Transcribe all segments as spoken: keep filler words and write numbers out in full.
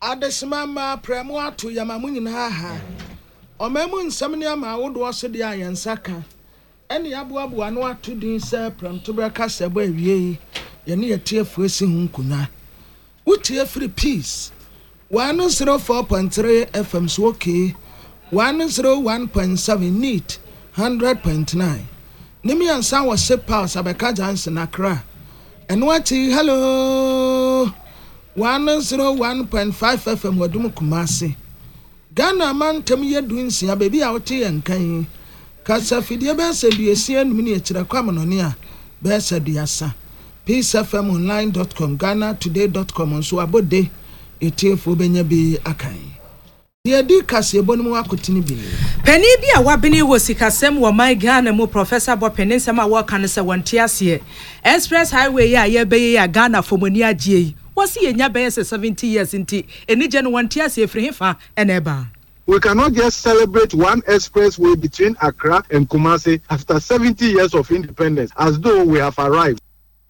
Adesimama premo atu yamamunyi na ha. Omemu nsɛm ne ama wodo so de ayensaka. Ene abuabu anu atu din sɛ prem to braka sɛbɔ awie ye ne yetie fuesi hu nkunya. Wotie free peace. one oh four point three F M so okay. one oh one point seven neat one hundred point nine. Nimi ansa was se pause abeka Johnson Accra. And what hello one oh one point five F M wadum Kumasi. Ghana man tem ye doing sia baby out and kan. Kasa fidie be se bi esien mini echira kwamonone a be se duasa. peace f m online dot com ghana today dot com so abode etiefo benya bi akan. Ye di kase bonimu akotini bi. Pani bi a wabeni wo sikasem wo my Ghana mu Professor Bob Peninsema wo kan se wonte ase. Express highway ya ye be ya Ghana fomoni agye. Wasi yenya be se seventy years nti enije no wonte ase efiri hefa eneba. We cannot just celebrate one expressway between Accra and Kumasi after seventy years of independence as though we have arrived.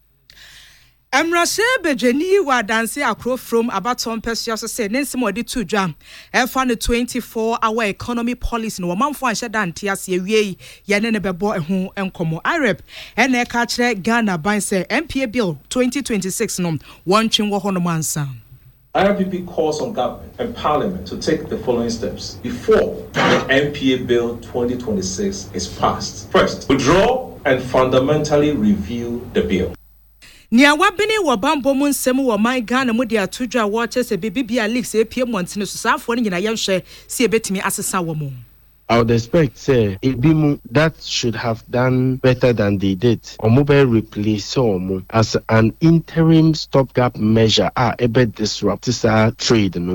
Emrase bejeni wa danse akro from abaton person say nensem odi to dwa e fa no twenty-four hour economy policy no manfo anhye dante ase awie ye ne ne bebo eho enkomo arep ene e ka kire Ghana ban say M P A bill twenty twenty-six no one twin wo hono mansa. I R P P calls on government and parliament to take the following steps before the M P A bill twenty twenty-six is passed. First, withdraw and fundamentally review the bill. Nia wabini wa bambo mu nsem wa my Ghana mu de atodwa wo chese bibia leaks e pie montene so safo ne nyina yenhwe se ebetimi asesa wo mu. I would expect say Ibimu that should have done better than they did. Omobe replace Omo as an interim stopgap measure ah ebe disrupt this trade no.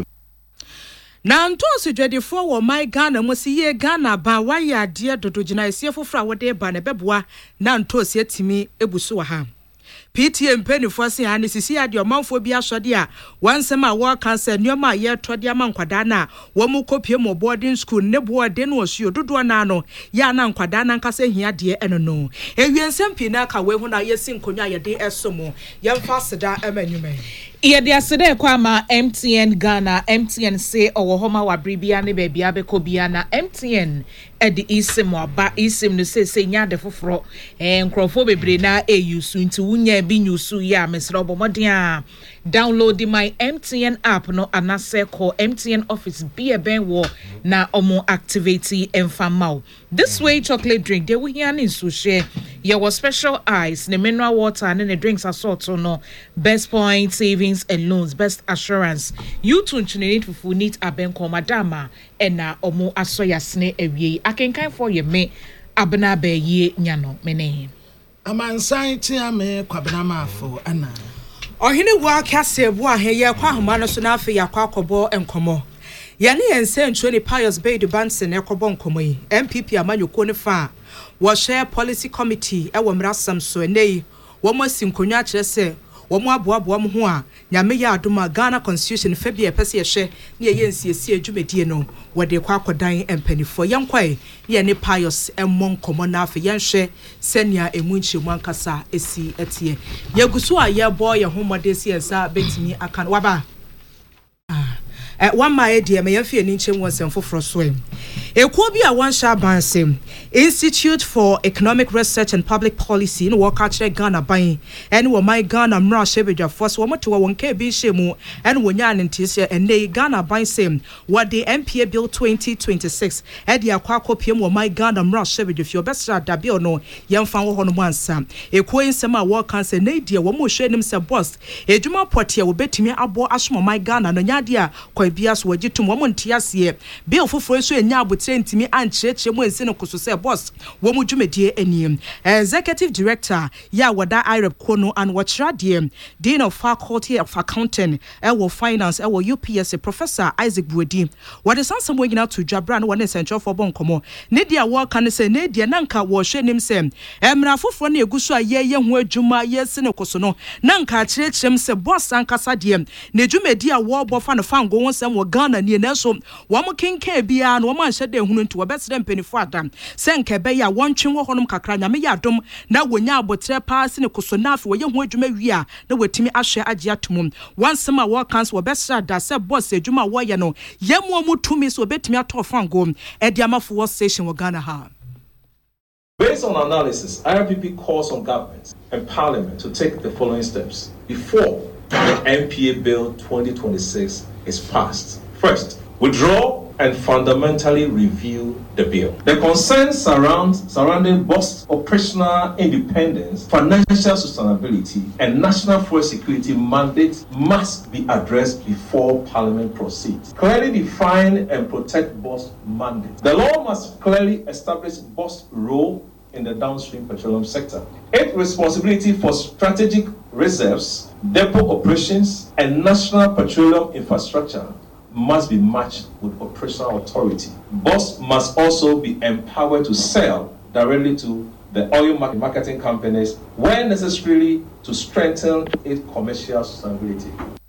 Na nto so dwadefo wo my Ghana mu se ye Ghana ba wa ya ade dodo gina esie foforo a wo de ba na beboa na nto se atimi ebuso wa ha. P T M penifo se ha ne sisi ade omanfo bi asode a wansem a wo kan se nneoma ye tode ama nkwada na wo mu kopie mo boarding school ne boarding no osuo dodo na no ya na nkwada na nkasa hia de eno no ewiensem pi na ka we hu na ye sin konwa ye de esomo ye mfa seda amanyume. Iya de asede kwa ma M T N Ghana M T N say owo homa wa bribia ne ba bia beko bia na M T N e de isim aba isim no say say nya de foforo eh nkrofo bebre na eyusu nti wunya bi nyusu ya mesra obomoden a download my M T N app no anase call M T N office be a ben wo na omo activity enfamao. This way chocolate drink they we here in so share your special ice ne mineral water and the drinks assorted no best point savings and loans best assurance you to need for need abenko madama and na omo asoya sne ewie akenkan for ye me abna be ye nyano mene amansan ti ame kwabena mafo ana ohene wa kase bu aheye kwa homa no so na afi yakwa akobo enkomo yane yense ntwe ni Pius Bede Bansen ekobo nkomo yi M P P amanyoko ne fa wo share policy committee e wo mrasam so enei wo masi nkonwa kire se wo mo aboabo mo ho a nyame ya adoma Ghana constitution fa bi e pese ye hwe ne ye nsiesie adwumedie no wo de kwa akodan empanifo yenkwae ye ne Pius emmon nkomo na afi yenhwe senia emu nchemu ankasa esi etie yegusu a ye boy ye homode si ensa betimi akan waba eh one my dear me yefie ni nchemu wonsem foforo so em ekuo bi a wan sha bansem Institute for Economic Research and Public Policy no work actually Ghana ban and wo my Ghana mra shebedwa force wo moto won ka bi shemu and wonya nentise ene Ghana ban sem what the M P A bill twenty twenty-six e dia kwa kopiem wo my Ghana mra shebedwa fi obesra da bill no yemfa wo hono mansa ekuo nsem a work kan se ne dia wo mo hwenim se boss edwuma pote wo betimi abo asomo my Ghana no nyade a kwa bia so wagitum wo montiase bill foforo so enya abotre ntimi anchreche mo ensi no koso se boss wo mu dwumedie anim executive director ya wada I R E P kono and watchradie dean of faculty of accounting e wo finance e wo U P S Professor Isaac Buedi what is answer mo nyina to dwabra no one central for bonkomo ne dia wo kan se ne dia nanka wo hwe nim se emra foforo na eguso a ye ye ho adwuma ye se ne koso no nanka kyerɛkyerɛm se boss ankasa de ne dwumedie a wo bo fa no fango wonsem wo Ghana ni na so wo mo kenka bia no wo man hye de hunu nti wobesere mpanifo adam se nkebe ya wontwe ho honom kakra nyame ya adom na wonya abotre paase ne koso na afi woye ho adwuma wi a na watimi ahwe agye atomum wansem a wo kanso wobesere da se boss adwuma wo ye no yemu mu tumi so obetimi atofan Edi Amafo station Ghana ha. Based on analysis, I R P P calls on governments and parliament to take the following steps before the M P A Bill twenty twenty-six is passed. First, withdraw and fundamentally review the bill. The concerns surround, surrounding B O S operational independence, financial sustainability, and national food security mandates must be addressed before Parliament proceeds. Clearly define and protect B O S mandates. The law must clearly establish B O S role in the downstream petroleum sector. Its responsibility for strategic reserves, depot operations, and national petroleum infrastructure must be matched with operational authority. B O S must also be empowered to sell directly to the oil marketing companies where necessary to strengthen its commercial sustainability.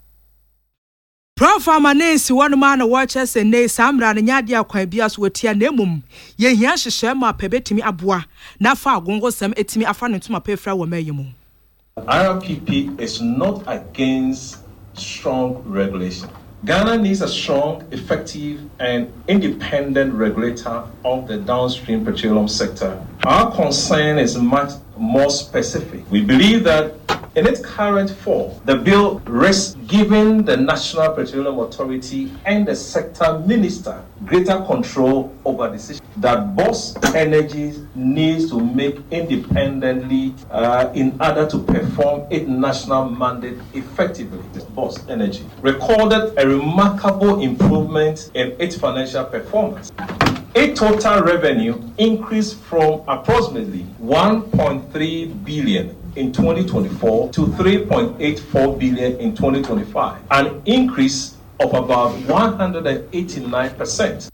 Prof Amanesi one man watches and nay samra and yadia quabias with tia nemum. Ye yash shema pebetimi abua. Nafa gongo sem etimi afan to my pefra wamayum. I R P P is not against strong regulation. Ghana needs a strong, effective, and independent regulator of the downstream petroleum sector. Our concern is much more specific. We believe that in its current form, the bill risks giving the National Petroleum Authority and the sector minister greater control over decisions that B O S Energy needs to make independently uh, in order to perform its national mandate effectively. B O S Energy recorded a remarkable improvement in its financial performance. Its total revenue increased from approximately one point three billion in twenty twenty-four to three point eight four billion in twenty twenty-five, an increase of about one hundred eighty-nine percent.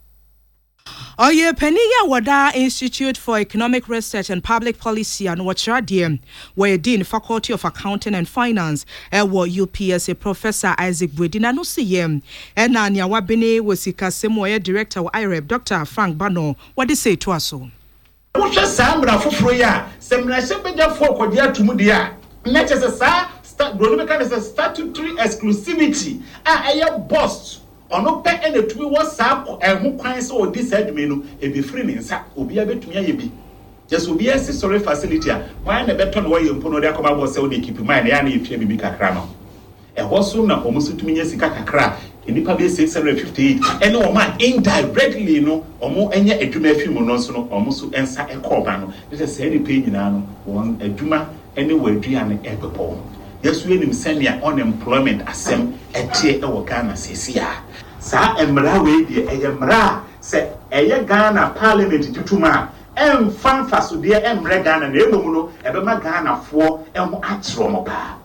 Oye Peniya Wada Institute for Economic Research and Public Policy and Wachradiem, where Dean Faculty of Accounting and Finance, Ewo U P S A Professor Isaac Bwedina no siyem, and Anya Wabene Wasika Semoye Director of I R E B, Doctor Frank Bano, what they say to us so. What's Sambra for Froya? Semra Shepeja for Kodia Tumudia. Not as a sa, Gronomican is a statutory exclusivity. Ah, I am boss. Ono pe ene tumi WhatsApp e ho kwan se o this adwumi no e be free ne nsa obi abetumi ayebi just obi esi sorry facility a why na beto no waye mpo no de akoma bo se o de keep mind ya na efie bibi kakra no e ho so na omo so tumi nya sika kakra enipa be six hundred fifty-eight ene o ma indirectly no omo enya adwuma afi mu no so no omo so ensa e call ba no de se any pay nyina no won adwuma ene waduane e bepɔ yesu enim senia unemployment asem etie e wo Ghana sesia sa emra we die eye mra se eye Ghana parliament tutuma em fanfa so de emre Ghana na emom no ebema Ghana fo em atro mo ba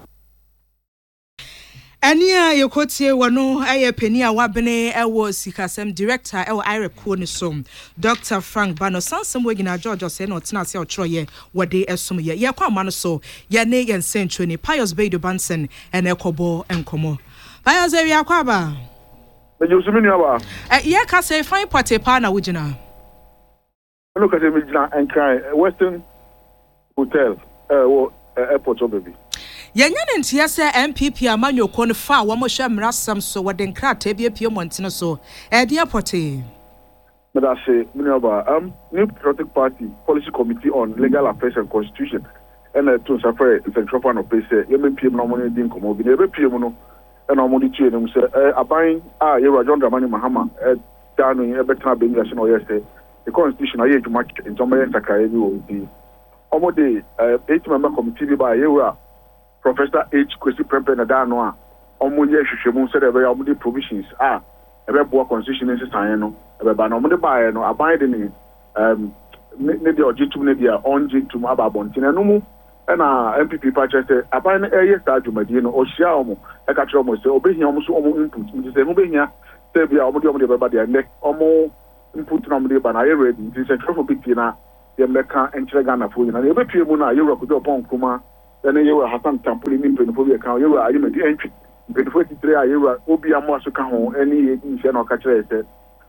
Ania yokotie wano aye penia wabene ewo sikasem director ewo I R E B ko ni so Doctor Frank Bano sansem wegina George say no tena se otroye wode esum ye ye kwa amano so ye ne yen sentro ni Pius Beidu Bansen ene kobo enkomo Pius e wi akwaba Me Josumi ni aba eh ye ka say fine party pa na wugina Look at me gina enkan Western Hotel eh wo airport baby Yanyane ntia se M P P amanyoko no fa wo mo hwe mrasam so wode nkrata bia pie montene so e de apote me da say me aba um New Patriotic Party Policy Committee on Legal Affairs and Constitution and to safari central fan of place ye me pie no mo ne din komo bi ne be pie mu no e no mo di tue no se aban a ye John Dramani Mahama e danu e betana be ngashe no yese the constitution aye djuma ntomere nsakaye bi wo bi omo de eight member committee bi ba ye wa Professor H. Kwesi Prempe na dano a omo ye hwehwemu se de be ya omo de provisions a ebe bo constitution nsi san no ebe ba na omo de ba no aban de ni um ne de ojitum ne dia onjitum aba bontina no mu na M P P pa chese aban na eye sta dwumadi no o hia omo e ka kire omo se obehia omo so omo input nti se obehia se bia omo de omo de be ba de ne omo input na omo de ba na ye ready nti se trafo big na ye meka enchire Ghana fo nyina e be pie mu na ye rock do pon kuma then you were Hassan Tampoli in Penfobi account, you were argument entry. Penfobi three, you were Obi Amosu Kaho, any in Shano Catcher,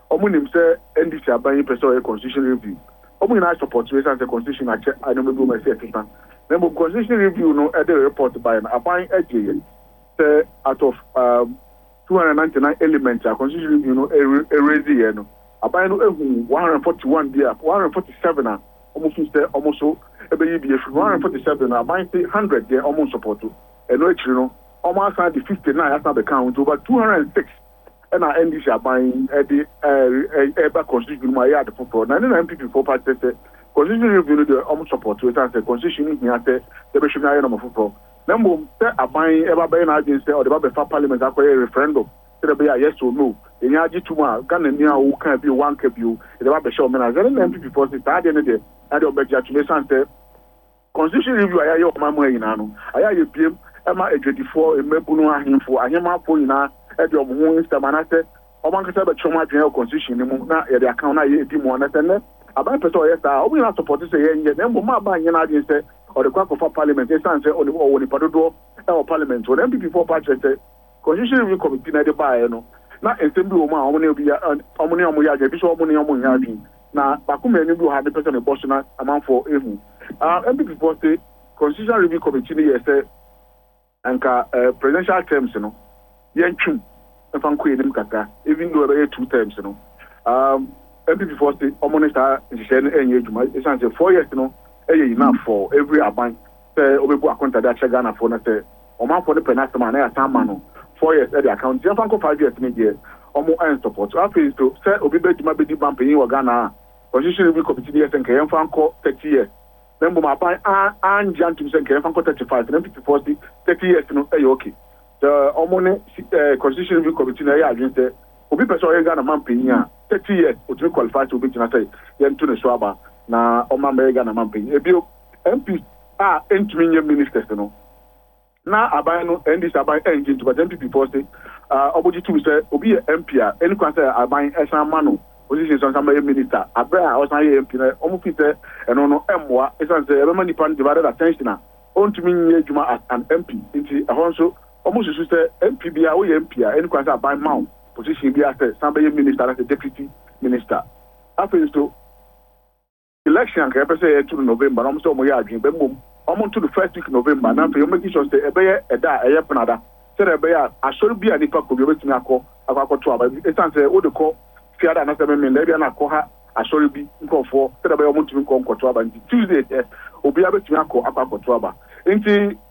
ɔmo nim sɛ N D C aban pɛ sɛ ɔyɛ constitution review ɔmo nyinaa support we sɛ constitution akyɛ anoma bi ɔmo ɛsɛ ɛteta na mo constitution review no ɛde report by no aban ɛgye yɛ sɛ out of um, two hundred ninety-nine elements a constitution review no ɛraise yɛ no aban no ehu one hundred forty-one bi a one hundred forty-seven a ɔmo fi sɛ ɔmo so ɛbɛyi bi efi one hundred forty-seven a aban say one hundred deɛ ɔmo support ɛno akyiri no ɔmo asan de fifty-nine asan bɛka ho nti over two hundred six ɛna N D C aban ɛde ɛba constitution mu ayɛ ade foforɔ na ne na M P P four party sɛ constitution review no deɛ ɔmo support we sɛ constitution hia sɛ yɛbɛhwɛ mu ayɛ no foforɔ na mbom sɛ aban ɛba bɛyɛ n'adwene sɛ ɔde ba bɛfa parliament akɔyɛ referendum sɛ bɛyɛ yes or no yɛnya agye tum a Ghana ni a woka bi wanka bi yɛde ba bɛhyɛ ɔmena sɛ ne na M P P four sɛ saa deɛ no deɛ ade ɔbɛgye atumi san sɛ constitution review ayɛ yɛ ɔman mu nyinaa no ayɛ yɛ biem ɛma adwadifoɔ mmabunu ahemfo ahemafo nyinaa ɛde ɔmo ho nsɛm anasɛ ɔmo ankasa bɛkyerɛ ɔmo adwene wɔ constitution no mu na yɛde aka na yɛ edi mu anasɛ nɛ aban pɛ sɛ ɔyɛ saa ɔmo nyinaa support sɛ yɛnyɛ na mbom aban nyɛ n'adwene sɛ ɔde kɔ akɔfa parliament ɛsan sɛ ɔwɔ nipa dodoɔ ɛwɔ parliament wɔ na M P P four party sɛ constitution review committee na ɛde baeɛ no na nsɛm bi wɔ mu a ɔmo ne obi ɔmo ne ɔmo yɛ adwene bi sɛ ɔmo ne ɔmo nyɛ adwene na baako mmienu bi wɔ ha de pɛ sɛ ne bɔ so na amanfoɔ ehu M P P four sɛ constitution review committee no yɛ sɛ anka presidential terms no yɛntwum ɛfa nkɔ yɛnim kakra even though ɛbɛyɛ two terms no um, M P P four sɛ ɔmo ne saa nhyehyɛ no ɛnyɛ adwuma ɛsiane sɛ four years no ɛyɛ enough for every aban sɛ ɔbɛbu akontade akyɛ Ghanafoɔ no sɛ ɔmanfoɔ no pɛ no asɛm a na yɛasan ma no four years ɛde account yɛmfa nkɔ five years no deɛ ɔmo ɛn support afei so sɛ obi bɛdwuma bɛdi bampanyin wɔ Ghana a constitution review committee no yɛ sɛ nka yɛmfa nkɔ thirty years na mbom aban angye antom sɛ nka yɛmfa nkɔ thirty-five na M P P four sɛ thirty years no ɛyɛ okay sɛ ɔmo ne constitution review committee no ɛyɛ adwene sɛ obi pɛ sɛ ɔyɛ Ghana mampanyin a thirty years otumi qualify sɛ obɛgyina sɛ yɛnto ne so aba na ɔma mɛyɛ Ghana mampanyin ebio M P a ɛntumi nyɛ ministers no na aban no N D C aban ɛngye nto but M P P four sɛ ɔbɛgye tum sɛ obi yɛ M P a ɛne kwan sɛ aban ɛsan ma no position sɛ ɔsan bɛyɛ minister abere a ɔsan yɛ M P no ɔmo fi sɛ ɛno no ɛmmoa ɛsiane sɛ ɛbɛma nipa no divided attention a ɔntumi nyɛ adwuma as an M P nti ɛhɔ nso ɔmo susu sɛ M P bi a woyɛ M P a ɛne kwan sɛ aban ma wo position bi a sɛ san bɛyɛ minister anasɛ deputy minister afei nso election nka yɛpɛ sɛ yɛto no November na ɔmo sɛ ɔmo yɛ adwene bɛ mmom ɔmo to the first week November na afei ɔmo make sure sɛ ɛbɛyɛ ɛda a ɛyɛ penada sɛdeɛ ɛbɛyɛ a asɔre bi a nipa kɔ bi obɛtumi akɔ akɔ akɔto aba ɛsiane sɛ wode kɔ fiada anasɛ mɛmɛ na ebi a na akɔ ha asɔre bi nkɔfoɔ sɛdeɛ ɛbɛyɛ ɔmo ntumi nkɔ nkɔto aba nti Tuesday ɛ obiara bɛtumi akɔ akɔ akɔto aba nti